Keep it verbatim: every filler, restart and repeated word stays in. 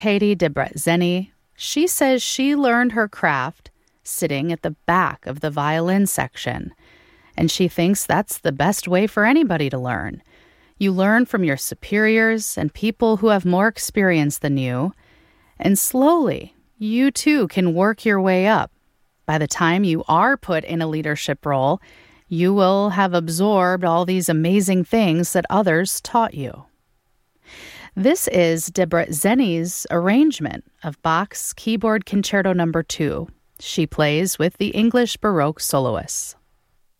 Katie Debrezeni, she says she learned her craft sitting at the back of the violin section, and she thinks that's the best way for anybody to learn. You learn from your superiors and people who have more experience than you, and slowly, you too can work your way up. By the time you are put in a leadership role, you will have absorbed all these amazing things that others taught you. This is Debrezeni's arrangement of Bach's Keyboard Concerto Number two. She plays with the English Baroque soloists.